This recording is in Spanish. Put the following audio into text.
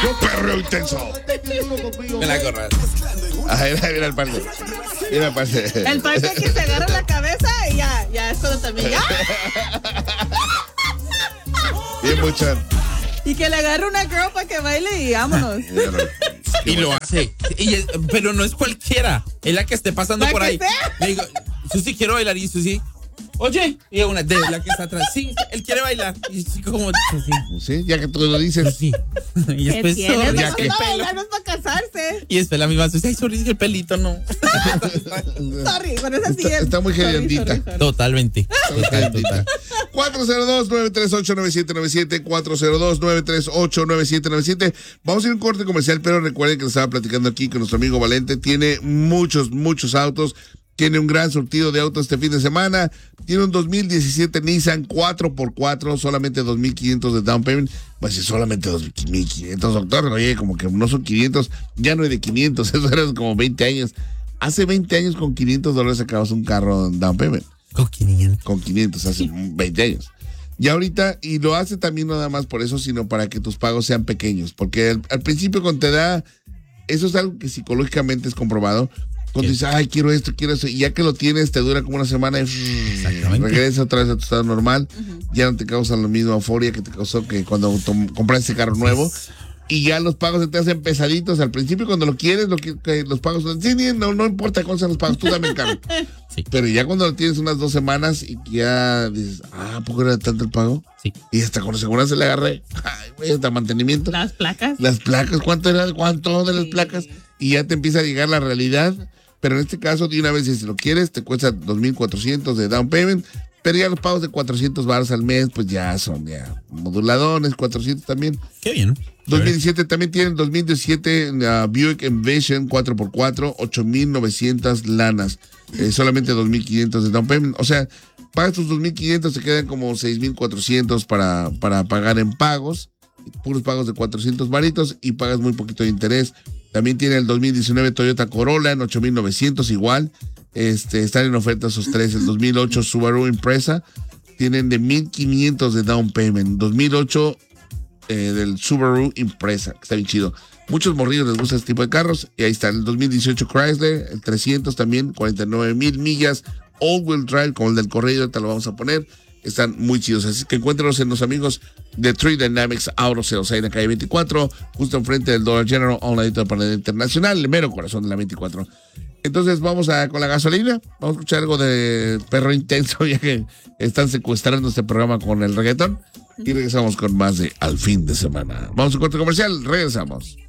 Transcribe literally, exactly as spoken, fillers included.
Perreo intenso. Me la corras. Ahí mira el parce. Mira el parce. El parce que se agarra la cabeza y ya, ya es cuando también ya. Bien mucho. Y que le agarre una girl para que baile y vámonos. Y lo hace. Y es- pero no es cualquiera. Es la que esté pasando ¿La por que ahí. sea? Le digo, Susi, quiero bailar. Y Susi, oye. Y una de la que está atrás. Sí, él quiere bailar. Y Susi, como, Susi, Sí, ya que tú lo dices. sí. Y ¿Qué después, tienes? sorry, Ya No, que- no, bailar no es para casarse. y después la misma Susi, ay, sorry, el pelito no. Sorry, con esa sí Está, es. está muy Sorry, geriandita. sorry, sorry. Totalmente. Total, total. cuatro cero dos, nueve tres ocho, nueve siete nueve siete, cuatro cero dos, nueve tres ocho, nueve siete nueve siete. Vamos a ir a un corte comercial, pero recuerden que les estaba platicando aquí que nuestro amigo Valente tiene muchos, muchos autos. Tiene un gran surtido de autos este fin de semana. Tiene un dos mil diecisiete Nissan cuatro por cuatro, solamente dos mil quinientos de down payment. Pues si solamente dos mil quinientos, doctor. Oye, como que no son quinientos, ya no hay de quinientos, eso era como veinte años. Hace veinte años con quinientos dólares sacabas un carro en down payment. Con quinientos. Con quinientos, hace veinte años. Y ahorita, y lo hace también no nada más por eso, sino para que tus pagos sean pequeños. Porque al, al principio cuando te da, eso es algo que psicológicamente es comprobado. Cuando dices, ay, quiero esto, quiero eso, y ya que lo tienes, te dura como una semana y regresa otra vez a tu estado normal. Uh-huh. Ya no te causa la misma euforia que te causó que cuando compraste ese carro nuevo. Y ya los pagos se te hacen pesaditos. Al principio, cuando lo quieres, lo que, que los pagos son, sí, no, no importa cuáles sean los pagos, tú dame el carro. Sí. Pero ya cuando lo tienes unas dos semanas y ya dices, ah, ¿por qué era tanto el pago? Sí. Y hasta con la seguridad le agarré. Ay, güey, hasta mantenimiento. Las placas. Las placas, ¿cuánto era? ¿Cuánto de las sí. placas? Y ya te empieza a llegar la realidad. Pero en este caso, de una vez, si lo quieres, te cuesta dos mil cuatrocientos de down payment. Pero ya los pagos de cuatrocientos baros al mes, pues ya son ya moduladones, cuatrocientos también. Qué bien. dos mil diecisiete también tienen dos mil diecisiete uh, Buick Envision cuatro por cuatro, ocho mil novecientas lanas. Eh, solamente dos mil quinientos de down payment. O sea, pagas tus dos mil quinientos, te quedan como seis mil cuatrocientos para, para pagar en pagos. Puros pagos de cuatrocientos varitos y pagas muy poquito de interés. También tiene el dos mil diecinueve Toyota Corolla en ocho mil novecientos igual. Este, están en oferta esos tres. El dos mil ocho Subaru Impreza tienen de mil quinientos de down payment. dos mil ocho eh, del Subaru Impreza, que está bien chido. Muchos morrillos les gusta este tipo de carros. Y ahí está el dos mil dieciocho Chrysler, el trescientos también, cuarenta y nueve mil millas. All Wheel Drive, como el del correo, te lo vamos a poner. Están muy chidos, así que encuéntralos en los amigos de Tree Dynamics Auto Sales, ahí en la calle veinticuatro, justo enfrente del Dollar General, online de Panel Internacional, el mero corazón de la veinticuatro. Entonces vamos a con la gasolina, vamos a escuchar algo de Perro Intenso, ya que están secuestrando este programa con el reggaetón, y regresamos con más de Al Fin de Semana. Vamos a un corte comercial, regresamos.